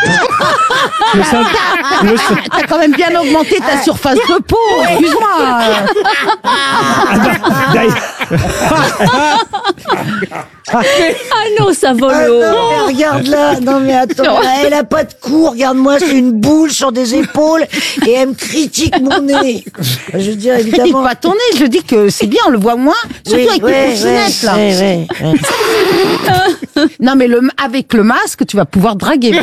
T'as quand même bien augmenté ta surface de peau, excuse-moi. Ah non, ça vole Ah haut. non, mais regarde là, non mais attends, elle a pas de cou, regarde-moi, c'est une boule sur des épaules et elle me critique mon nez. Je veux dire, Je critique évidemment. pas ton nez, je dis que c'est bien, on le voit moins, surtout avec tes coussinettes là. ouais. Non mais avec le masque, tu vas pouvoir draguer.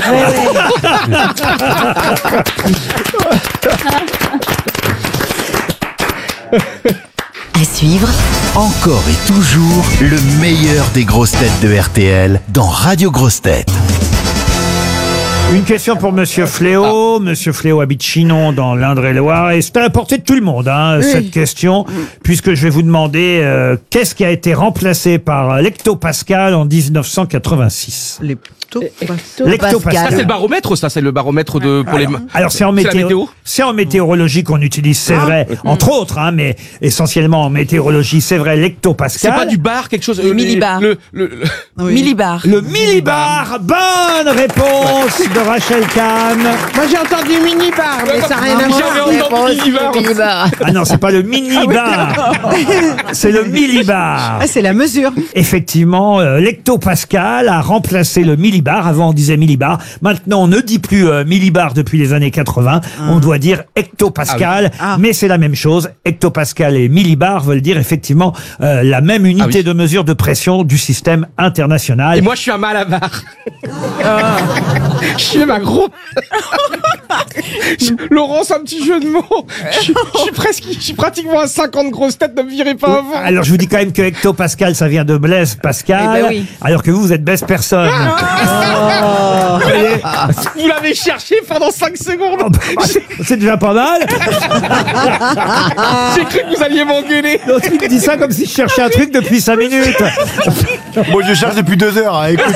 À suivre, Encore et toujours le meilleur des grosses têtes de RTL dans Radio Grosses Têtes. Une question pour Monsieur Fléau. Monsieur Fléau habite Chinon dans l'Indre-et-Loire et c'est à la portée de tout le monde, cette question, puisque je vais vous demander qu'est-ce qui a été remplacé par l'hectopascal en 1986. L'hectopascal. Ça, c'est le baromètre, ça, c'est le baromètre de, pour Alors c'est en c'est la météo. C'est en météorologie qu'on utilise, c'est vrai, entre autres, mais essentiellement en météorologie, c'est vrai, l'hectopascal. C'est pas du bar, quelque chose. Le millibar. Millibar. Le millibar. Bonne réponse de Rachel Kahn. Moi j'ai entendu mini-bar, mais ça n'a rien à voir. Ah non, c'est pas le mini-bar. C'est le millibar. Ah, c'est la mesure. Effectivement, l'hectopascal a remplacé le millibar. Avant, on disait millibar. Maintenant, on ne dit plus millibar depuis les années 80. On doit dire hectopascal. Mais c'est la même chose. Hectopascal et millibar veulent dire effectivement la même unité de mesure de pression du système international. Et moi, je suis un malabar. Je suis ma gros. Laurent, c'est un petit jeu de mots. Je suis pratiquement à 50 grosses têtes, ne me virez pas avant. Alors, je vous dis quand même que hectopascal, ça vient de Blaise Pascal. Eh ben oui. Alors que vous êtes Blaise personne. Vous l'avez cherché pendant 5 secondes. C'est déjà pas mal. J'ai cru que vous alliez m'engueuler. L'autre, il dit ça comme si je cherchais un truc depuis 5 minutes. Moi, je cherche depuis 2 heures. Écoute.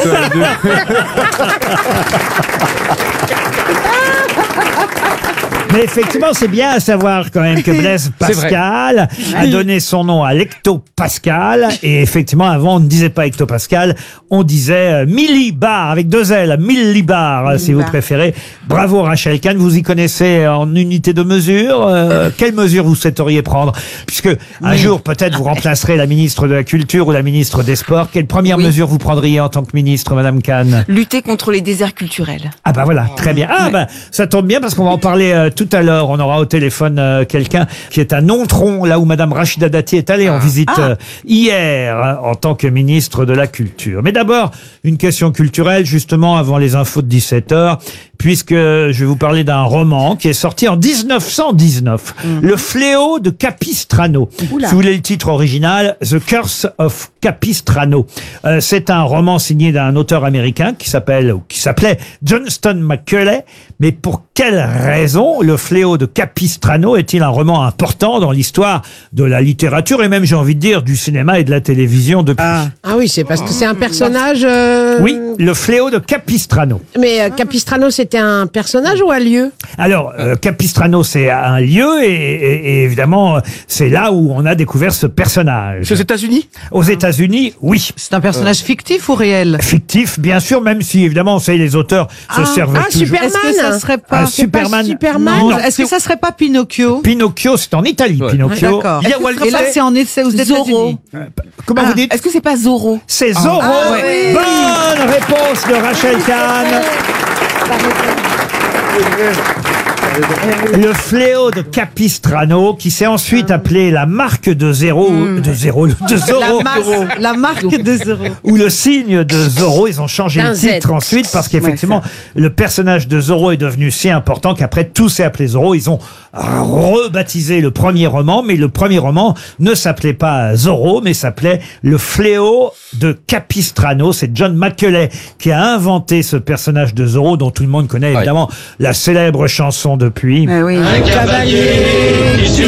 Mais effectivement, c'est bien à savoir quand même que Blaise Pascal a donné son nom à l'hectopascal. Et effectivement, avant, on ne disait pas hectopascal, on disait millibar, avec 2 L, millibar, si vous préférez. Bravo Rachel Kahn, vous y connaissez en unité de mesure. Quelle mesure vous souhaiteriez prendre? Puisque un jour, peut-être, vous remplacerez la ministre de la Culture ou la ministre des Sports. Quelle première mesure vous prendriez en tant que ministre, Madame Kahn? Lutter contre les déserts culturels. Ah bah voilà, très bien. Ah bah ça tombe bien parce qu'on va en parler tout à l'heure. On aura au téléphone quelqu'un qui est à Nontron, là où Madame Rachida Dati est allée en visite hier en tant que ministre de la Culture. Mais d'abord, une question culturelle justement avant les infos de 17h, puisque je vais vous parler d'un roman qui est sorti en 1919. Le Fléau de Capistrano. Si vous voulez le titre original, The Curse of Capistrano. C'est un roman signé d'un auteur américain qui s'appelait Johnston McCulley. Mais pour quelle raison le Fléau de Capistrano est-il un roman important dans l'histoire de la littérature et même, j'ai envie de dire, du cinéma et de la télévision depuis? Ah oui, c'est parce que c'est un personnage. Oui, le Fléau de Capistrano. Mais Capistrano, c'était un personnage ou un lieu? Alors, Capistrano, c'est un lieu et évidemment, c'est là où on a découvert ce personnage. Aux États-Unis? Aux États-Unis, oui. C'est un personnage fictif ou réel? Fictif, bien sûr, même si évidemment, on sait, les auteurs se servent toujours. Superman. Est-ce que ça serait pas... Superman. Superman. Non. Est-ce que ça serait pas Pinocchio? Pinocchio, c'est en Italie, Pinocchio. D'accord. Il y a Walt Et là, c'est aux États-Unis. Comment vous dites? Est-ce que c'est pas Zorro? C'est Zorro. Bonne réponse de Rachel Kahn. Le Fléau de Capistrano, qui s'est ensuite appelé la marque de Zorro, La marque de Zorro. ou le signe de Zorro. Ils ont changé le titre ensuite parce qu'effectivement, le personnage de Zorro est devenu si important qu'après tout s'est appelé Zorro. Ils ont rebaptisé le premier roman, mais le premier roman ne s'appelait pas Zorro, mais s'appelait Le Fléau de Capistrano. C'est John McCulley qui a inventé ce personnage de Zorro dont tout le monde connaît évidemment la célèbre chanson depuis. Oui. Cavalier.